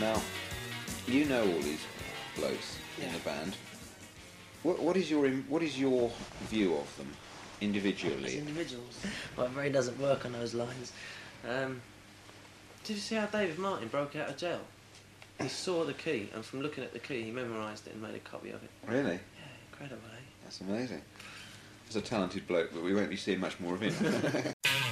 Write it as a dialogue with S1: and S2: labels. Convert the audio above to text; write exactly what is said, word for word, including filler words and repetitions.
S1: Now, you know all these blokes
S2: Yeah.
S1: in the band. What, what is your im- what is your view of them
S2: As
S1: individually?
S2: individuals. My brain doesn't work on those lines. Um, did you see how David Martin broke out of jail? He saw the key, and from looking at the key, he memorised it and made a copy of it.
S1: Really?
S2: Yeah, incredible, eh?
S1: That's amazing. He's a talented bloke, but we won't be seeing much more of him.